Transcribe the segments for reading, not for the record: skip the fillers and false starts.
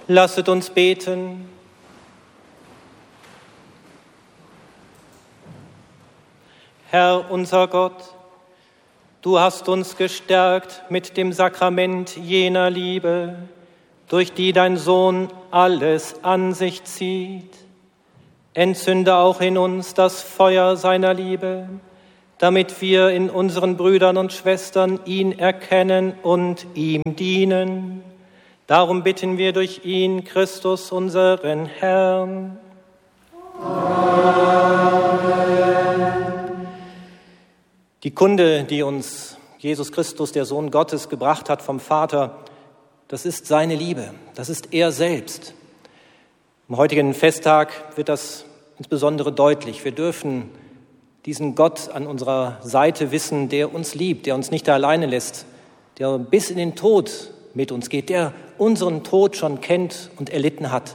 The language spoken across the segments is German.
Lasset uns beten. Herr unser Gott, du hast uns gestärkt mit dem Sakrament jener Liebe, durch die dein Sohn alles an sich zieht. Entzünde auch in uns das Feuer seiner Liebe, damit wir in unseren Brüdern und Schwestern ihn erkennen und ihm dienen. Darum bitten wir durch ihn, Christus, unseren Herrn. Amen. Die Kunde, die uns Jesus Christus, der Sohn Gottes, gebracht hat vom Vater, das ist seine Liebe, das ist er selbst. Am heutigen Festtag wird das insbesondere deutlich. Wir dürfen diesen Gott an unserer Seite wissen, der uns liebt, der uns nicht alleine lässt, der bis in den Tod mit uns geht, der unseren Tod schon kennt und erlitten hat.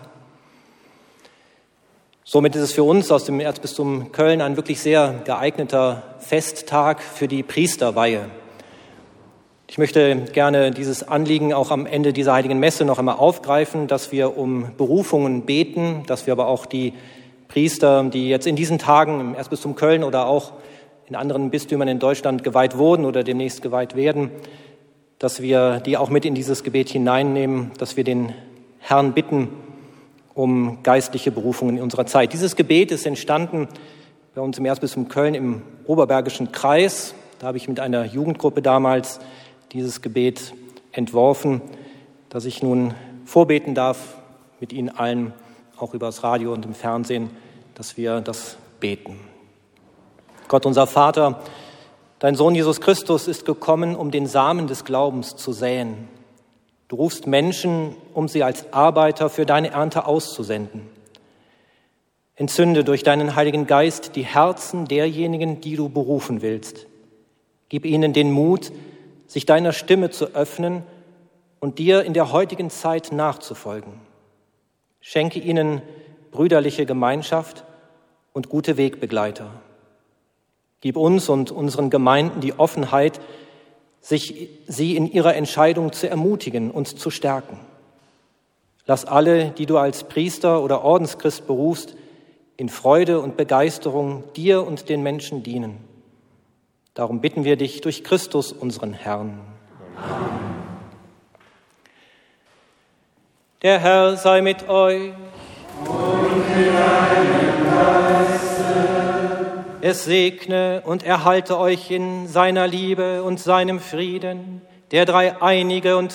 Somit ist es für uns aus dem Erzbistum Köln ein wirklich sehr geeigneter Festtag für die Priesterweihe. Ich möchte gerne dieses Anliegen auch am Ende dieser Heiligen Messe noch einmal aufgreifen, dass wir um Berufungen beten, dass wir aber auch die Priester, die jetzt in diesen Tagen im Erzbistum Köln oder auch in anderen Bistümern in Deutschland geweiht wurden oder demnächst geweiht werden, dass wir die auch mit in dieses Gebet hineinnehmen, dass wir den Herrn bitten um geistliche Berufungen in unserer Zeit. Dieses Gebet ist entstanden bei uns im Erzbistum Köln im Oberbergischen Kreis. Da habe ich mit einer Jugendgruppe damals dieses Gebet entworfen, das ich nun vorbeten darf mit Ihnen allen, auch über das Radio und im Fernsehen, dass wir das beten. Gott, unser Vater, dein Sohn Jesus Christus ist gekommen, um den Samen des Glaubens zu säen. Du rufst Menschen, um sie als Arbeiter für deine Ernte auszusenden. Entzünde durch deinen Heiligen Geist die Herzen derjenigen, die du berufen willst. Gib ihnen den Mut, sich deiner Stimme zu öffnen und dir in der heutigen Zeit nachzufolgen. Schenke ihnen brüderliche Gemeinschaft und gute Wegbegleiter. Gib uns und unseren Gemeinden die Offenheit, sie in ihrer Entscheidung zu ermutigen und zu stärken. Lass alle, die du als Priester oder Ordenschrist berufst, in Freude und Begeisterung dir und den Menschen dienen. Darum bitten wir dich durch Christus, unseren Herrn. Amen. Der Herr sei mit euch. Und mit deinem Geiste. Es segne und erhalte euch in seiner Liebe und seinem Frieden, der dreieinige und